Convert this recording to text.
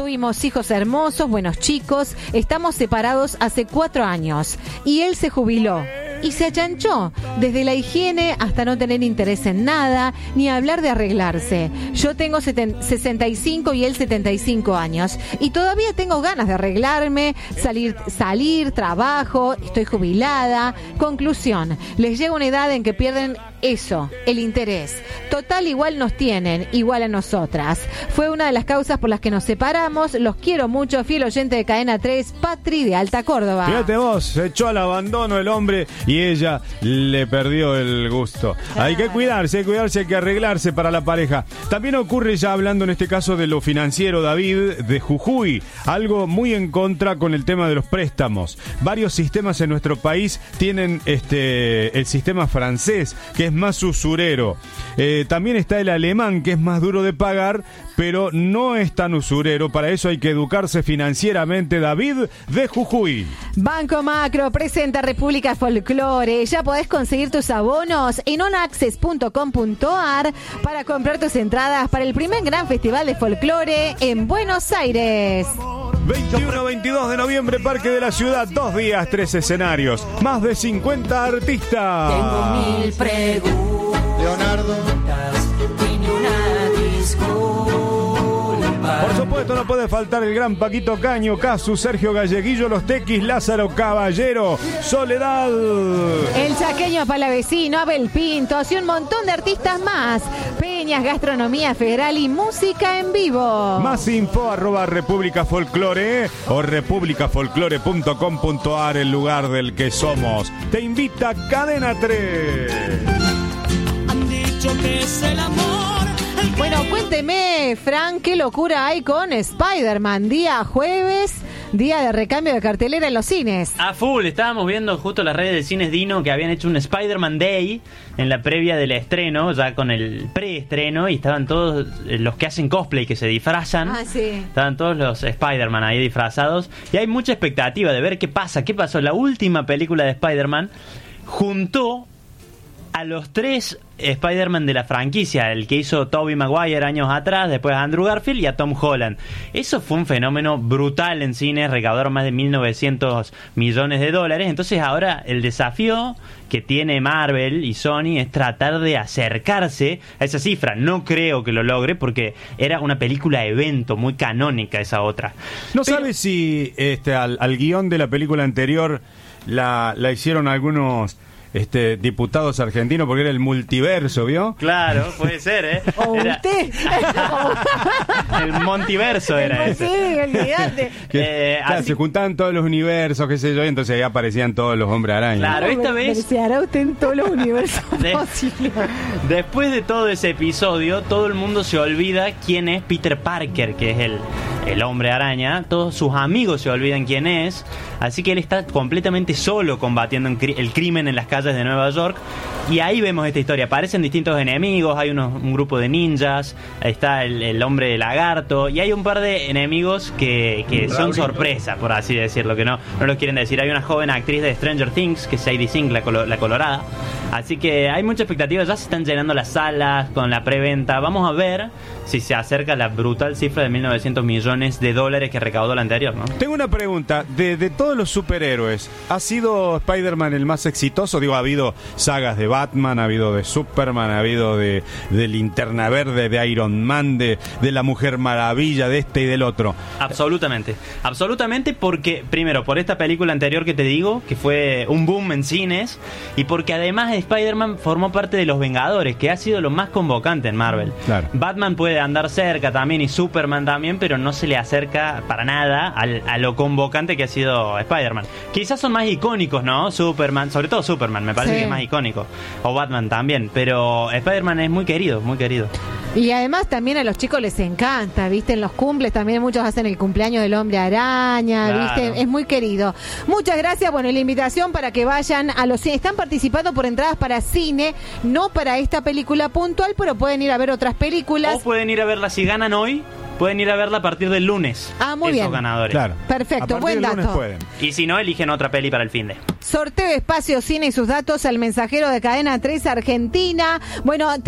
tuvimos hijos hermosos, buenos chicos, estamos separados hace 4 años y él se jubiló. Y se achanchó, desde la higiene hasta no tener interés en nada, ni hablar de arreglarse. Yo tengo 65 y él 75 años. Y todavía tengo ganas de arreglarme, salir, trabajo, estoy jubilada. Conclusión, les llega una edad en que pierden eso, el interés. Total, igual nos tienen, igual a nosotras. Fue una de las causas por las que nos separamos. Los quiero mucho, fiel oyente de Cadena 3, Patri de Alta Córdoba. Fíjate vos, se echó al abandono el hombre y ella le perdió el gusto. Hay que cuidarse, hay que arreglarse para la pareja. También ocurre, ya hablando en este caso de lo financiero, David, de Jujuy, algo muy en contra con el tema de los préstamos. Varios sistemas en nuestro país tienen el sistema francés, que es más usurero. También está el alemán, que es más duro de pagar, pero no es tan usurero. Para eso hay que educarse financieramente. David de Jujuy. Banco Macro presenta República Folclore. Ya podés conseguir tus abonos en onaccess.com.ar para comprar tus entradas para el primer gran festival de folclore en Buenos Aires. 21-22 de noviembre, Parque de la Ciudad, 2 días, 3 escenarios, más de 50 artistas. Tengo 1000 preguntas, Leonardo, tiene una disculpa. Por supuesto, no puede faltar el gran Paquito Caño, Casu, Sergio Galleguillo, Los Tequis, Lázaro Caballero, Soledad, el chaqueño Palavecino, Abel Pintos y un montón de artistas más. Peñas, gastronomía federal y música en vivo. Más info @República Folclore o republicafolclore.com.ar, el lugar del que somos. Te invita Cadena 3. Han dicho que es el amor. Bueno, cuénteme, Frank, qué locura hay con Spider-Man. Día jueves, día de recambio de cartelera en los cines. A full, estábamos viendo justo las redes de Cines Dino que habían hecho un Spider-Man Day en la previa del estreno, ya con el preestreno, y estaban todos los que hacen cosplay, que se disfrazan. Ah, sí. Estaban todos los Spider-Man ahí disfrazados. Y hay mucha expectativa de ver qué pasó. La última película de Spider-Man juntó a los 3 Spider-Man de la franquicia, el que hizo Tobey Maguire años atrás, después a Andrew Garfield y a Tom Holland. Eso fue un fenómeno brutal en cines, recaudaron más de $1.900 millones. Entonces ahora el desafío que tiene Marvel y Sony es tratar de acercarse a esa cifra. No creo que lo logre porque era una película evento muy canónica esa otra. ¿No sabes si al guión de la película anterior la hicieron algunos diputados argentinos, porque era el multiverso, ¿vio? Claro, puede ser, ¿eh? O era... usted. El Montiverso era ese. Sí, olvídate. Claro, se juntaban todos los universos, qué sé yo, y entonces ahí aparecían todos los hombres arañas. Claro, esta vez... Se hará usted en todos los universos posibles. Después de todo ese episodio, todo el mundo se olvida quién es Peter Parker, que es el hombre araña. Todos sus amigos se olvidan quién es. Así que él está completamente solo combatiendo el crimen en las calles de Nueva York. Y ahí vemos esta historia. Aparecen distintos enemigos. Hay un grupo de ninjas. Está el hombre lagarto. Y hay un par de enemigos que son sorpresa, por así decirlo, que no lo quieren decir. Hay una joven actriz de Stranger Things, que es Sadie Sink, la colorada. Así que hay mucha expectativa. Ya se están llenando las salas con la preventa. Vamos a ver si se acerca la brutal cifra de $1.900 millones que recaudó la anterior, ¿no? Tengo una pregunta. De todos los superhéroes, ¿ha sido Spider-Man el más exitoso? Digo, ha habido sagas de Batman, ha habido de Superman, ha habido de Linterna Verde, de Iron Man, de la Mujer Maravilla, de este y del otro. Absolutamente. Absolutamente, porque, primero, por esta película anterior que te digo, que fue un boom en cines, y porque además Spider-Man formó parte de los Vengadores, que ha sido lo más convocante en Marvel. Claro. Batman puede andar cerca también, y Superman también, pero no se le acerca para nada a lo convocante que ha sido Spider-Man. Quizás son más icónicos, ¿no? Superman, sobre todo Superman, me parece que es más icónico. O Batman también, pero Spider-Man es muy querido, muy querido. Y además también a los chicos les encanta, ¿viste? En los cumples también muchos hacen el cumpleaños del Hombre Araña, ¿viste? Claro. Es muy querido. Muchas gracias. Bueno, la invitación para que vayan a los cines. Están participando por entradas para cine, no para esta película puntual, pero pueden ir a ver otras películas. O pueden ir a verla si ganan hoy. Pueden ir a verla a partir del lunes. Ah, muy bien. Ganadores. Claro. Perfecto, buen dato. Y si no, eligen otra peli para el finde. Sorteo Espacio Cine y sus datos al mensajero de Cadena 3 Argentina. Bueno,